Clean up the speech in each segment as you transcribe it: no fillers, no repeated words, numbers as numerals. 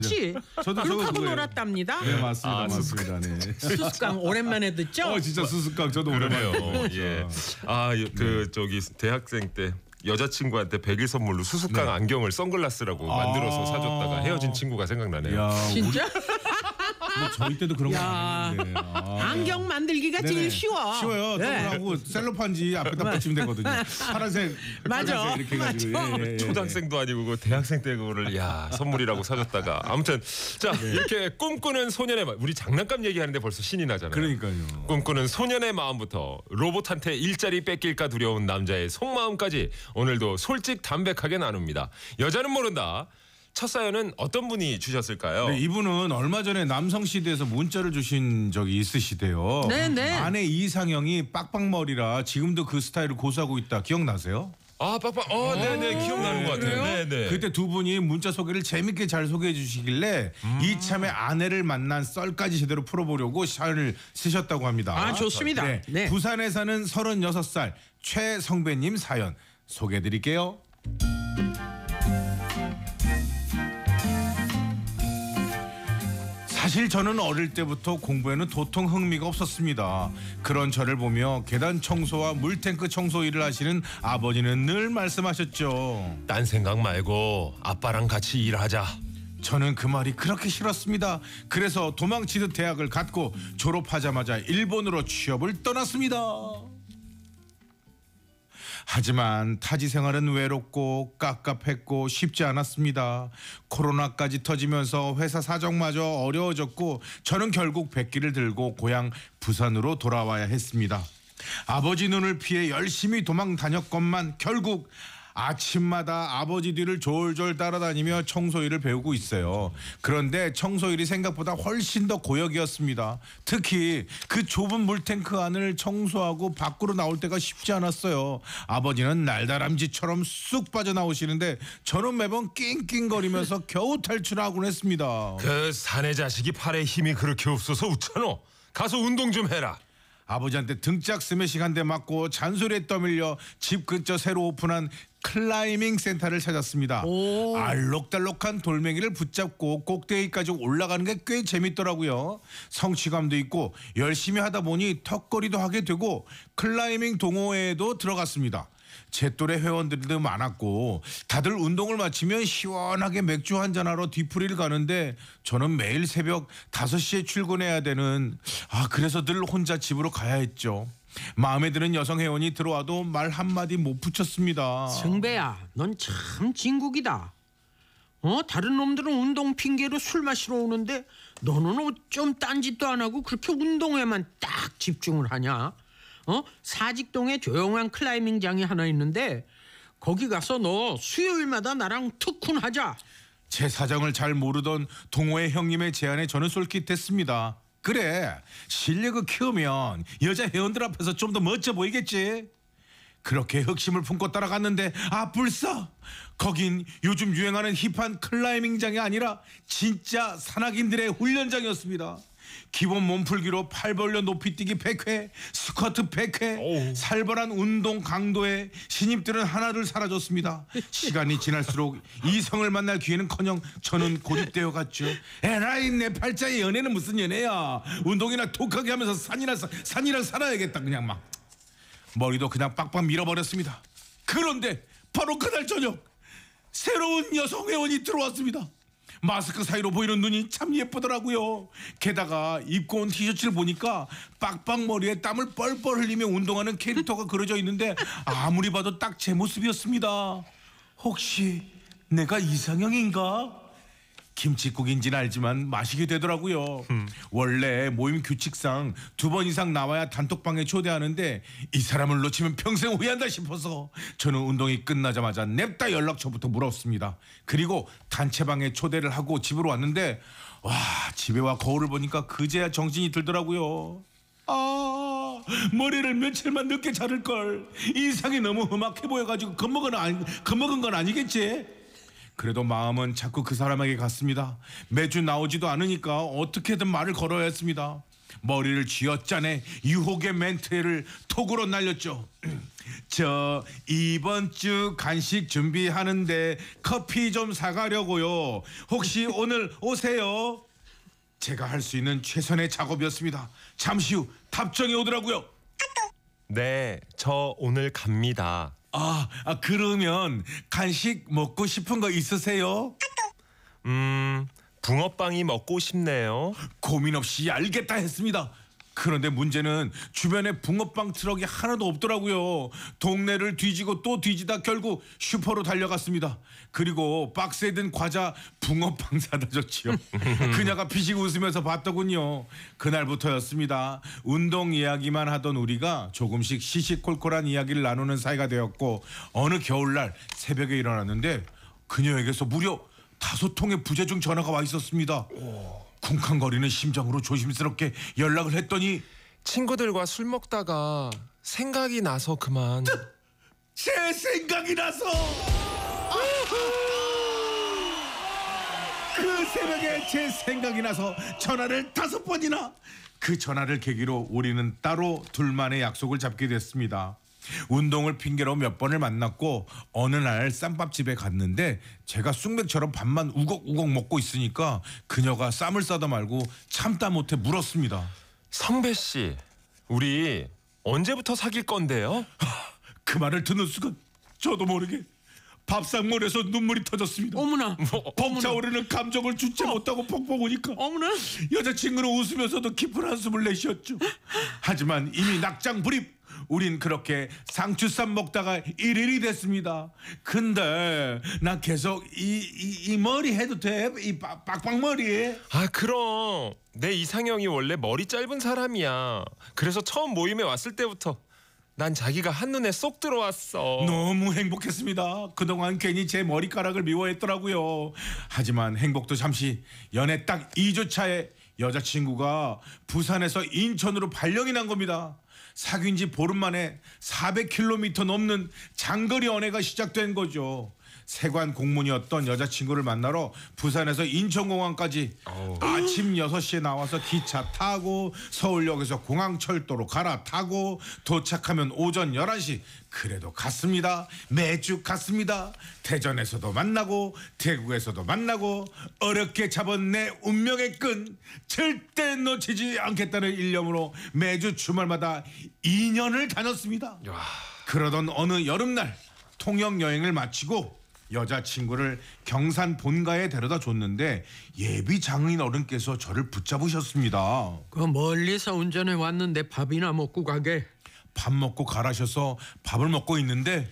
지 저도 그렇게 하고 그거예요. 놀았답니다. 네 맞습니다. 맞습니다. 네. 수수깡 오랜만에 듣죠? 진짜 수수깡 저도 오랜만에 그러네요. 먹었죠. 예. 저기 대학생 때 여자친구한테 100일 선물로 수수깡 안경을 선글라스라고 만들어서 사줬다가 헤어진 친구가 생각나네요. 야, 진짜? 뭐 저희 때도 그런 거 야. 아닌데. 안경 만들기가 네네. 제일 쉬워. 쉬워요. 네. 하고 셀로판지 앞에다 붙이면 되거든요. 파란색, 맞아. 빨간색 이렇게 해가지고. 맞아. 예, 예, 예. 초등학생도 아니고 그 대학생 때 그거를 선물이라고 사줬다가 아무튼 자 이렇게 꿈꾸는 소년의 마음 우리 장난감 얘기하는데 벌써 신이 나잖아요. 그러니까요. 꿈꾸는 소년의 마음부터 로봇한테 일자리 뺏길까 두려운 남자의 속마음까지 오늘도 솔직 담백하게 나눕니다. 여자는 모른다. 첫 사연은 어떤 분이 주셨을까요? 네, 이분은 얼마 전에 남성시대에서 문자를 주신 적이 있으시대요. 네네. 아내 이상형이 빡빡머리라 지금도 그 스타일을 고수하고 있다. 기억나세요? 빡빡. 네네 기억나는 것 같아요. 네네. 그때 두 분이 문자 소개를 재밌게 잘 소개해 주시길래 이참에 아내를 만난 썰까지 제대로 풀어보려고 사연을 쓰셨다고 합니다. 아, 좋습니다. 네. 네. 부산에 사는 36살 최성배님 사연 소개해 드릴게요. 사실 저는 어릴 때부터 공부에는 도통 흥미가 없었습니다. 그런 저를 보며 계단 청소와 물탱크 청소 일을 하시는 아버지는 늘 말씀하셨죠. 딴 생각 말고 아빠랑 같이 일하자. 저는 그 말이 그렇게 싫었습니다. 그래서 도망치듯 대학을 갔고 졸업하자마자 일본으로 취업을 떠났습니다. 하지만 타지 생활은 외롭고 깝깝했고 쉽지 않았습니다. 코로나까지 터지면서 회사 사정마저 어려워졌고 저는 결국 백기를 들고 고향 부산으로 돌아와야 했습니다. 아버지 눈을 피해 열심히 도망 다녔건만 결국 아침마다 아버지 뒤를 졸졸 따라다니며 청소일을 배우고 있어요. 그런데 청소일이 생각보다 훨씬 더 고역이었습니다. 특히 그 좁은 물탱크 안을 청소하고 밖으로 나올 때가 쉽지 않았어요. 아버지는 날다람쥐처럼 쑥 빠져나오시는데 저는 매번 낑낑거리면서 겨우 탈출하곤 했습니다. 그 사내 자식이 팔에 힘이 그렇게 없어서 웃잖아. 가서 운동 좀 해라. 아버지한테 등짝 스매싱 한 대 맞고 잔소리에 떠밀려 집 근처 새로 오픈한 클라이밍 센터를 찾았습니다. 알록달록한 돌멩이를 붙잡고 꼭대기까지 올라가는 게 꽤 재밌더라고요. 성취감도 있고 열심히 하다 보니 턱걸이도 하게 되고 클라이밍 동호회에도 들어갔습니다. 제 또래 회원들도 많았고 다들 운동을 마치면 시원하게 맥주 한잔하러 뒤풀이를 가는데 저는 매일 새벽 5시에 출근해야 되는 그래서 늘 혼자 집으로 가야 했죠. 마음에 드는 여성 회원이 들어와도 말 한마디 못 붙였습니다. 승배야, 넌 참 진국이다. 다른 놈들은 운동 핑계로 술 마시러 오는데 너는 어쩜 딴짓도 안 하고 그렇게 운동에만 딱 집중을 하냐? 사직동에 조용한 클라이밍장이 하나 있는데 거기 가서 너 수요일마다 나랑 특훈하자. 제 사정을 잘 모르던 동호회 형님의 제안에 저는 솔깃했습니다. 그래, 실력을 키우면 여자 회원들 앞에서 좀 더 멋져 보이겠지. 그렇게 흑심을 품고 따라갔는데 불사 거긴 요즘 유행하는 힙한 클라이밍장이 아니라 진짜 산악인들의 훈련장이었습니다. 기본 몸풀기로 팔 벌려 높이뛰기 100회, 스쿼트 100회, 살벌한 운동 강도에 신입들은 하나둘 사라졌습니다. 시간이 지날수록 이성을 만날 기회는커녕 저는 고립되어 갔죠. 에라이 내 팔자의 연애는 무슨 연애야. 운동이나 독하게 하면서 산이랑 살아야겠다. 그냥 막 머리도 그냥 빡빡 밀어버렸습니다. 그런데 바로 그날 저녁 새로운 여성 회원이 들어왔습니다. 마스크 사이로 보이는 눈이 참 예쁘더라고요. 게다가 입고 온 티셔츠를 보니까 빡빡머리에 땀을 뻘뻘 흘리며 운동하는 캐릭터가 그려져 있는데 아무리 봐도 딱 제 모습이었습니다. 혹시 내가 이상형인가? 김칫국인지는 알지만 마시게 되더라고요. 원래 모임 규칙상 2번 이상 나와야 단톡방에 초대하는데 이 사람을 놓치면 평생 후회한다 싶어서 저는 운동이 끝나자마자 냅다 연락처부터 물었습니다. 그리고 단체방에 초대를 하고 집으로 왔는데 집에 와 거울을 보니까 그제야 정신이 들더라고요. 머리를 며칠만 늦게 자를걸. 인상이 너무 험악해 보여가지고 겁먹은 건 아니겠지? 그래도 마음은 자꾸 그 사람에게 갔습니다. 매주 나오지도 않으니까 어떻게든 말을 걸어야 했습니다. 머리를 쥐어짜내 유혹의 멘트를 톡으로 날렸죠. 저 이번 주 간식 준비하는데 커피 좀 사가려고요. 혹시 오늘 오세요? 제가 할 수 있는 최선의 작업이었습니다. 잠시 후 답장이 오더라고요. 네, 저 오늘 갑니다. 그러면 간식 먹고 싶은 거 있으세요? 붕어빵이 먹고 싶네요. 고민 없이 알겠다 했습니다. 그런데 문제는 주변에 붕어빵 트럭이 하나도 없더라고요. 동네를 뒤지고 또 뒤지다 결국 슈퍼로 달려갔습니다. 그리고 박스에 든 과자 붕어빵 사다 줬지요. 그녀가 피식 웃으면서 봤더군요. 그날부터였습니다. 운동 이야기만 하던 우리가 조금씩 시시콜콜한 이야기를 나누는 사이가 되었고, 어느 겨울날 새벽에 일어났는데 그녀에게서 무려 5통의 부재중 전화가 와 있었습니다. 쿵쾅거리는 심정으로 조심스럽게 연락을 했더니 친구들과 술 먹다가 생각이 나서 그만. 제 생각이 나서 그 새벽에 제 생각이 나서 전화를 5번이나. 그 전화를 계기로 우리는 따로 둘만의 약속을 잡게 됐습니다. 운동을 핑계로 몇 번을 만났고 어느 날 쌈밥집에 갔는데 제가 쑥맥처럼 밥만 우걱우걱 먹고 있으니까 그녀가 쌈을 싸다 말고 참다 못해 물었습니다. 성배 씨, 우리 언제부터 사귈 건데요? 그 말을 듣는 순간 저도 모르게 밥상머리에서 눈물이 터졌습니다. 어머나, 벅차오르는 감정을 주체 못하고 펑펑 우니까 어머나. 여자친구는 웃으면서도 깊은 한숨을 내쉬었죠. 하지만 이미 낙장불입. 우린 그렇게 상추쌈 먹다가 일일이 됐습니다. 근데 나 계속 이 머리 해도 돼? 이 빡빡머리? 그럼 내 이상형이 원래 머리 짧은 사람이야. 그래서 처음 모임에 왔을 때부터 난 자기가 한눈에 쏙 들어왔어. 너무 행복했습니다. 그동안 괜히 제 머리카락을 미워했더라고요. 하지만 행복도 잠시. 연애 딱 2주 차에 여자친구가 부산에서 인천으로 발령이 난 겁니다. 사귄 지 보름 만에 400km 넘는 장거리 연애가 시작된 거죠. 세관 공무원이었던 여자친구를 만나러 부산에서 인천공항까지 아침 6시에 나와서 기차 타고 서울역에서 공항철도로 갈아타고 도착하면 오전 11시. 그래도 갔습니다. 매주 갔습니다. 대전에서도 만나고 대구에서도 만나고 어렵게 잡은 내 운명의 끈 절대 놓치지 않겠다는 일념으로 매주 주말마다 2년을 다녔습니다. 그러던 어느 여름날 통영 여행을 마치고 여자친구를 경산 본가에 데려다 줬는데 예비 장인 어른께서 저를 붙잡으셨습니다. 그 멀리서 운전해 왔는데 밥이나 먹고 가게. 밥 먹고 가라셔서 밥을 먹고 있는데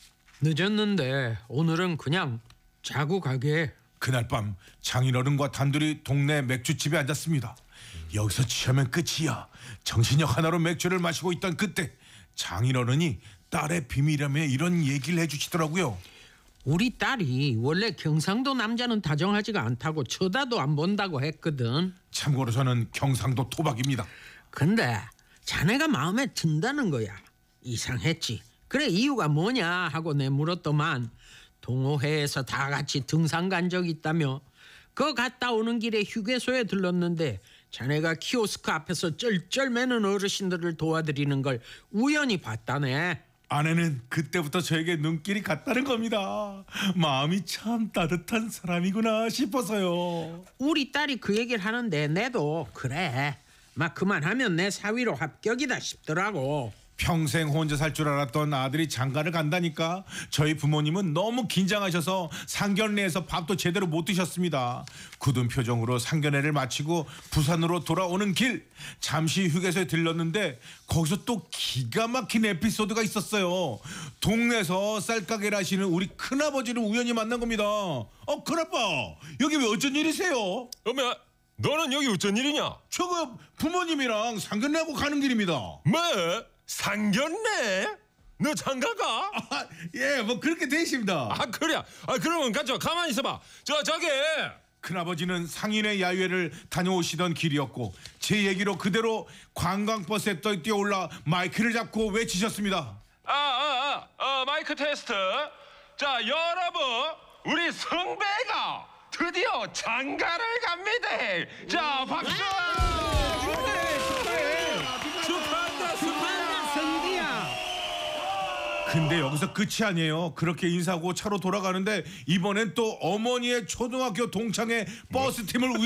늦었는데 오늘은 그냥 자고 가게. 그날 밤 장인어른과 단둘이 동네 맥주집에 앉았습니다. 여기서 취하면 끝이야. 정신력 하나로 맥주를 마시고 있던 그때 장인어른이 딸의 비밀이라며 이런 얘기를 해주시더라고요. 우리 딸이 원래 경상도 남자는 다정하지가 않다고 쳐다도 안 본다고 했거든. 참고로 저는 경상도 토박입니다. 근데 자네가 마음에 든다는 거야. 이상했지. 그래 이유가 뭐냐 하고 내 물었더만 동호회에서 다 같이 등산 간 적 있다며. 그 갔다 오는 길에 휴게소에 들렀는데 자네가 키오스크 앞에서 쩔쩔매는 어르신들을 도와드리는 걸 우연히 봤다네. 아내는 그때부터 저에게 눈길이 갔다는 겁니다. 마음이 참 따뜻한 사람이구나 싶어서요. 우리 딸이 그 얘기를 하는데 내도 그래. 막 그만하면 내 사위로 합격이다 싶더라고. 평생 혼자 살 줄 알았던 아들이 장가를 간다니까 저희 부모님은 너무 긴장하셔서 상견례에서 밥도 제대로 못 드셨습니다. 굳은 표정으로 상견례를 마치고 부산으로 돌아오는 길 잠시 휴게소에 들렀는데 거기서 또 기가 막힌 에피소드가 있었어요. 동네에서 쌀가게를 하시는 우리 큰아버지를 우연히 만난 겁니다. 큰아빠 여기 왜 어쩐 일이세요? 어메, 너는 여기 어쩐 일이냐? 저 부모님이랑 상견례하고 가는 길입니다. 뭐? 상견례? 너 장가가? 예, 뭐 그렇게 되십니다. 그래. 그러면 가만히 있어봐. 저기. 큰아버지는 상인의 야유회를 다녀오시던 길이었고 제 얘기로 그대로 관광버스에 뛰어올라 마이크를 잡고 외치셨습니다. 마이크 테스트. 자, 여러분, 우리 성배가 드디어 장가를 갑니다. 자, 박수. 근데 여기서 끝이 아니에요. 그렇게 인사하고 차로 돌아가는데 이번엔 또 어머니의 초등학교 동창회 버스 팀을